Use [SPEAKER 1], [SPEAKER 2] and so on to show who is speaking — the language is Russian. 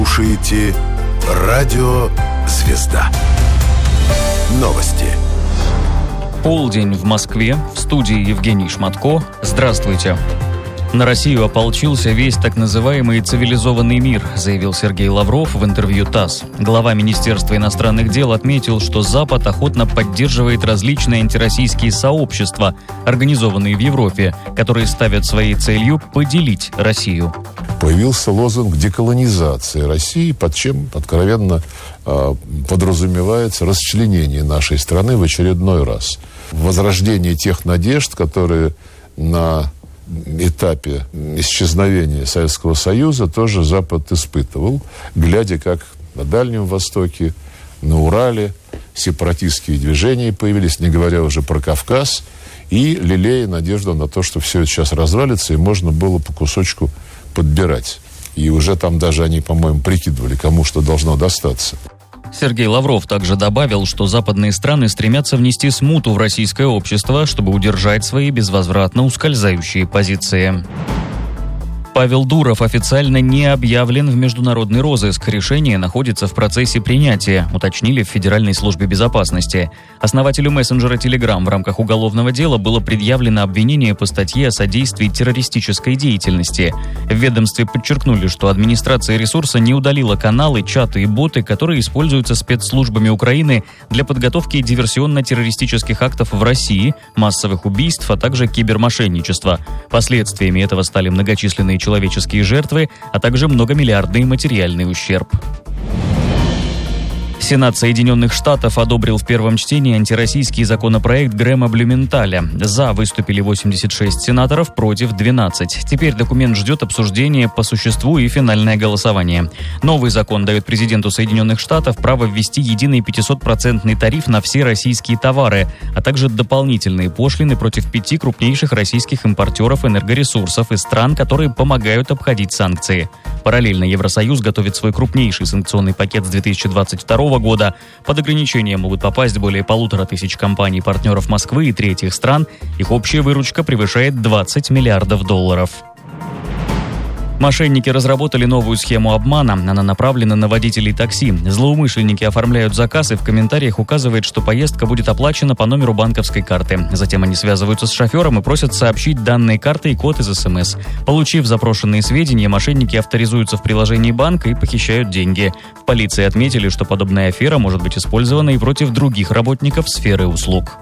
[SPEAKER 1] Слушаете «Радио Звезда». Новости.
[SPEAKER 2] Полдень в Москве. В студии Евгений Шматко. Здравствуйте. На Россию ополчился весь так называемый цивилизованный мир, заявил Сергей Лавров в интервью ТАСС. Глава Министерства иностранных дел отметил, что Запад охотно поддерживает различные антироссийские сообщества, организованные в Европе, которые ставят своей целью поделить Россию.
[SPEAKER 3] Появился лозунг деколонизации России, под чем откровенно подразумевается расчленение нашей страны в очередной раз. Возрождение тех надежд, которые на этапе исчезновения Советского Союза тоже Запад испытывал, глядя, как на Дальнем Востоке, на Урале сепаратистские движения появились, не говоря уже про Кавказ, и лелея надежду на то, что все это сейчас развалится, и можно было по кусочку подбирать. И уже там даже они, по-моему, прикидывали, кому что должно достаться.
[SPEAKER 2] Сергей Лавров также добавил, что западные страны стремятся внести смуту в российское общество, чтобы удержать свои безвозвратно ускользающие позиции. Павел Дуров официально не объявлен в международный розыск. Решение находится в процессе принятия, уточнили в Федеральной службе безопасности. Основателю мессенджера Telegram в рамках уголовного дела было предъявлено обвинение по статье о содействии террористической деятельности. В ведомстве подчеркнули, что администрация ресурса не удалила каналы, чаты и боты, которые используются спецслужбами Украины для подготовки диверсионно-террористических актов в России, массовых убийств, а также кибермошенничества. Последствиями этого стали многочисленные человеческие жертвы, а также многомиллиардный материальный ущерб. Сенат Соединенных Штатов одобрил в первом чтении антироссийский законопроект Грэма Блюменталя. За выступили 86 сенаторов, против 12. Теперь документ ждет обсуждения по существу и финальное голосование. Новый закон дает президенту Соединенных Штатов право ввести единый 500% тариф на все российские товары, а также дополнительные пошлины против 5 крупнейших российских импортеров энергоресурсов из стран, которые помогают обходить санкции. Параллельно Евросоюз готовит свой крупнейший санкционный пакет с 2022 года. Под ограничения могут попасть более 1500 компаний-партнеров Москвы и третьих стран. Их общая выручка превышает $20 миллиардов. Мошенники разработали новую схему обмана. Она направлена на водителей такси. Злоумышленники оформляют заказ и в комментариях указывают, что поездка будет оплачена по номеру банковской карты. Затем они связываются с шофером и просят сообщить данные карты и код из СМС. Получив запрошенные сведения, мошенники авторизуются в приложении банка и похищают деньги. В полиции отметили, что подобная афера может быть использована и против других работников сферы услуг.